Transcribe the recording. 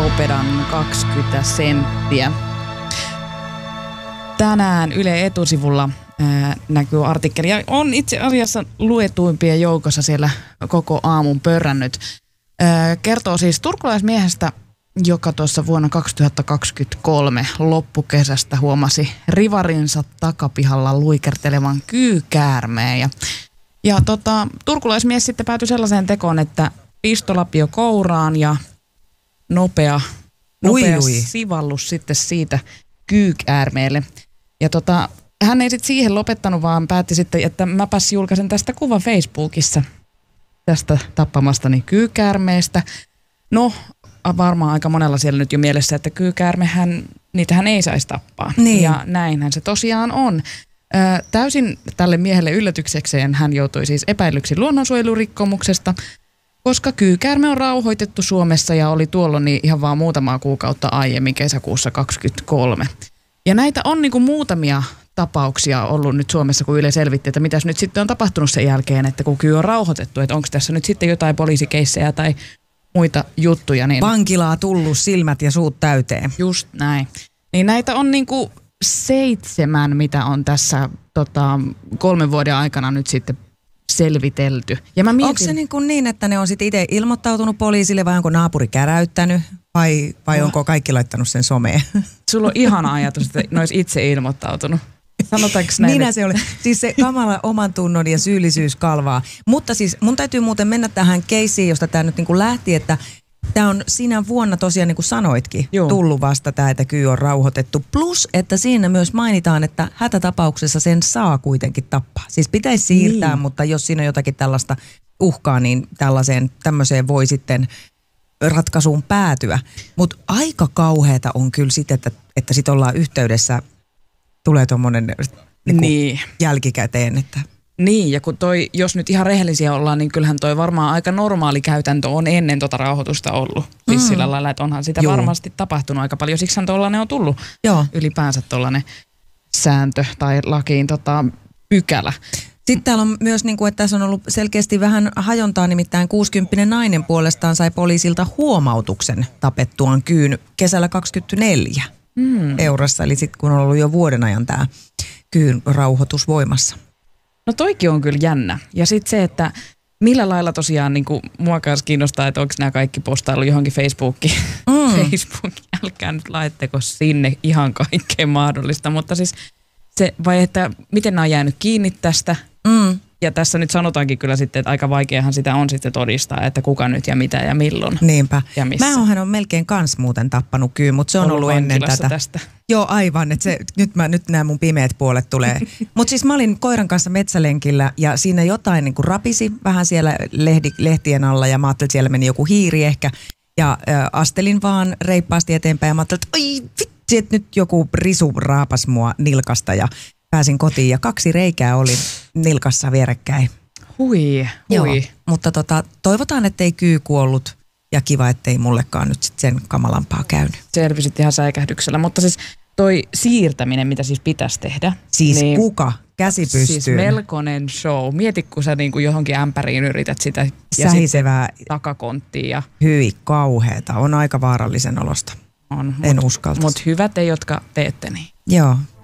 Nopedan 20 senttiä. Tänään Yle Etusivulla näkyy artikkeli ja on itse asiassa luetuimpien joukossa siellä koko aamun pörrännyt. Kertoo siis turkulaismiehestä, joka tuossa vuonna 2023 loppukesästä huomasi rivarinsa takapihalla luikertelevan kyykäärmeen. Ja turkulaismies sitten päätyi sellaiseen tekoon, että pistolapio kouraan ja nopea sivallus sitten siitä kyykäärmeelle. Ja hän ei sitten siihen lopettanut, vaan päätti sitten, että mäpäs julkaisen tästä kuvan Facebookissa tästä tappamastani kyykäärmeestä. No, varmaan aika monella siellä nyt jo mielessä, että niitähän ei saisi tappaa. Niin. Ja näinhän se tosiaan on. Täysin tälle miehelle yllätyksekseen hän joutui siis epäilyksi luonnonsuojelurikkomuksesta, koska kyykäärme on rauhoitettu Suomessa ja oli tuolloin niin ihan vaan muutamaa kuukautta aiemmin kesäkuussa 2023. Ja näitä on niinku muutamia tapauksia ollut nyt Suomessa, kun Yle selvitti, että mitäs nyt sitten on tapahtunut sen jälkeen, että kun kyy on rauhoitettu, että onko tässä nyt sitten jotain poliisikeissejä tai muita juttuja. Niin vankilaa tullut silmät ja suut täyteen. Just näin. Niin näitä on niinku 7, mitä on tässä 3 vuoden aikana nyt sitten selvitelty. Ja mä mietin, onko se niin, että ne on sitten itse ilmoittautunut poliisille vai onko naapuri käräyttänyt vai onko kaikki laittanut sen someen? Sulla on ihana ajatus, että ne olisi itse ilmoittautunut. Sanotaanko näin? Minä se oli. Siis se kamala oman tunnon ja syyllisyys kalvaa. Mutta siis mun täytyy muuten mennä tähän keissiin, josta tämä nyt lähti, että tämä on siinä vuonna tosiaan, niin kuin sanoitkin, tullut vasta tämä, että kyy on rauhoitettu. Plus, että siinä myös mainitaan, että hätätapauksessa sen saa kuitenkin tappaa. Siis pitäisi siirtää, mutta jos siinä on jotakin tällaista uhkaa, niin tämmöiseen voi sitten ratkaisuun päätyä. Mutta aika kauheata on kyllä sitten, että sit ollaan yhteydessä, tulee tuommoinen jälkikäteen, että niin, ja kun jos nyt ihan rehellisiä ollaan, niin kyllähän toi varmaan aika normaali käytäntö on ennen rauhoitusta ollut. Siis sillä lailla, että onhan sitä varmasti tapahtunut aika paljon. Siksihän tollainen on tullut ylipäänsä tollainen sääntö tai lakiin pykälä. Sitten täällä on myös, että tässä on ollut selkeästi vähän hajontaa, nimittäin 60 nainen puolestaan sai poliisilta huomautuksen tapettuaan kyyn kesällä 2024 eurossa. Eli sitten kun on ollut jo vuoden ajan tämä kyyn rauhoitus voimassa. No toikin on kyllä jännä. Ja sitten se, että millä lailla tosiaan mua kanssa kiinnostaa, että onko nämä kaikki postailu johonkin Facebookiin. Älkää nyt laitteko sinne ihan kaikkea mahdollista. Mutta siis se, vai että miten nämä on jäänyt kiinni tästä. Ja tässä nyt sanotaankin kyllä sitten, että aika vaikeahan sitä on sitten todistaa, että kuka nyt ja mitä ja milloin. Niinpä. Ja missä. Mä oon melkein kans muuten tappanut kyyn, mutta se on ollut ennen tätä. Joo, aivan. Että nyt nämä mun pimeät puolet tulee. Mutta siis mä olin koiran kanssa metsälenkillä ja siinä jotain rapisi vähän siellä lehtien alla ja mä ajattelin, että siellä meni joku hiiri ehkä. Ja astelin vaan reippaasti eteenpäin ja mä ajattelin, että ai vitsi, että nyt joku risu raapas mua nilkasta ja pääsin kotiin ja 2 reikää oli nilkassa vierekkäin. Hui. Joo, mutta toivotaan, ettei kyy kuollut ja kiva, ettei mullekaan nyt sit sen kamalampaa käynyt. Selvisit ihan säikähdyksellä, mutta siis toi siirtäminen, mitä siis pitäisi tehdä. Siis niin, kuka? Käsi pystyyn. Siis melkoinen show. Mieti, kun sä johonkin ämpäriin yrität sitä sähisevää takakonttiin. Ja hyi, kauheeta. On aika vaarallisen olosta. On. En uskaltaisi. Mutta hyvä te, jotka teette niin. Joo.